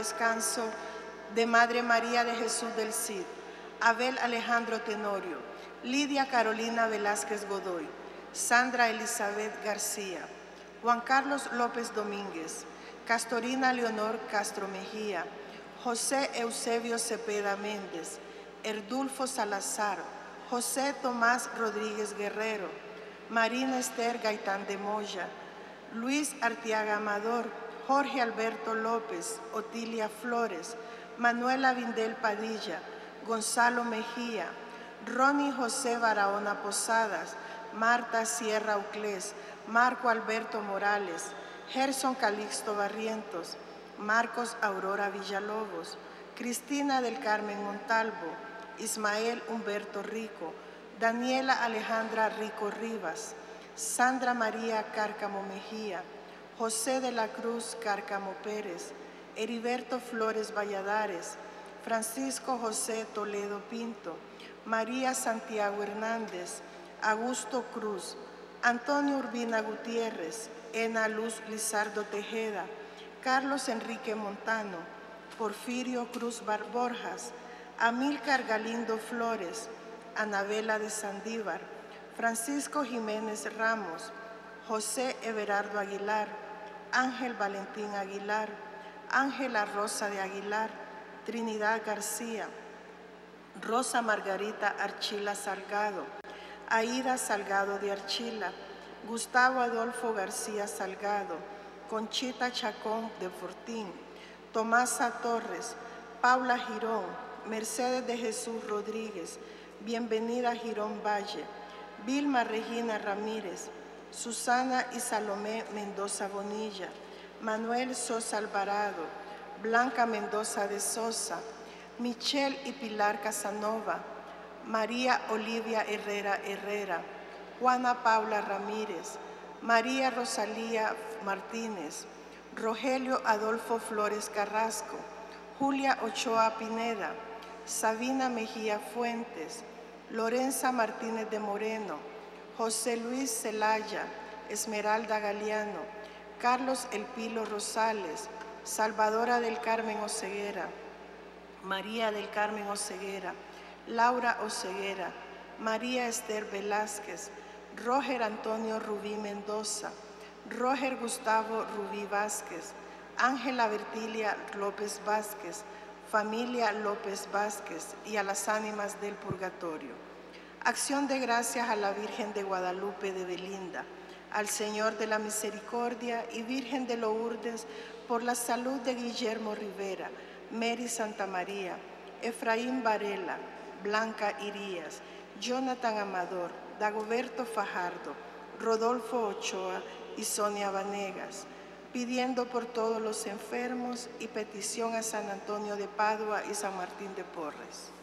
descanso de Madre María de Jesús del Cid, Abel Alejandro Tenorio, Lidia Carolina Velázquez Godoy, Sandra Elizabeth García, Juan Carlos López Domínguez, Castorina Leonor Castro Mejía, José Eusebio Cepeda Méndez, Erdulfo Salazar, José Tomás Rodríguez Guerrero, Marina Esther Gaitán de Moya, Luis Artiaga Amador, Jorge Alberto López, Otilia Flores, Manuela Vindel Padilla, Gonzalo Mejía, Ronnie José Barahona Posadas, Marta Sierra Uclés, Marco Alberto Morales, Gerson Calixto Barrientos, Marcos Aurora Villalobos, Cristina del Carmen Montalvo, Ismael Humberto Rico, Daniela Alejandra Rico Rivas, Sandra María Cárcamo Mejía, José de la Cruz Cárcamo Pérez, Heriberto Flores Valladares, Francisco José Toledo Pinto, María Santiago Hernández, Augusto Cruz, Antonio Urbina Gutiérrez, Ena Luz Lizardo Tejeda, Carlos Enrique Montano, Porfirio Cruz Borjas, Amílcar Galindo Flores, Anabela de Sandívar, Francisco Jiménez Ramos, José Everardo Aguilar, Ángel Valentín Aguilar, Ángela Rosa de Aguilar, Trinidad García, Rosa Margarita Archila Salgado, Aida Salgado de Archila, Gustavo Adolfo García Salgado, Conchita Chacón de Fortín, Tomasa Torres, Paula Girón, Mercedes de Jesús Rodríguez, Bienvenida Girón Valle, Vilma Regina Ramírez, Susana y Salomé Mendoza Bonilla, Manuel Sosa Alvarado, Blanca Mendoza de Sosa, Michelle y Pilar Casanova, María Olivia Herrera Herrera, Juana Paula Ramírez, María Rosalía Martínez, Rogelio Adolfo Flores Carrasco, Julia Ochoa Pineda, Sabina Mejía Fuentes, Lorenza Martínez de Moreno, José Luis Zelaya, Esmeralda Galeano, Carlos Elpilo Rosales, Salvadora del Carmen Oseguera, María del Carmen Oseguera, Laura Oseguera, María Esther Velázquez, Roger Antonio Rubí Mendoza, Roger Gustavo Rubí Vázquez, Ángela Bertilia López Vázquez, familia López Vázquez y a las ánimas del purgatorio. Acción de gracias a la Virgen de Guadalupe de Belinda, al Señor de la Misericordia y Virgen de Lourdes por la salud de Guillermo Rivera, Mary Santa María, Efraín Varela, Blanca Irías, Jonathan Amador, Dagoberto Fajardo, Rodolfo Ochoa y Sonia Vanegas, pidiendo por todos los enfermos y petición a San Antonio de Padua y San Martín de Porres.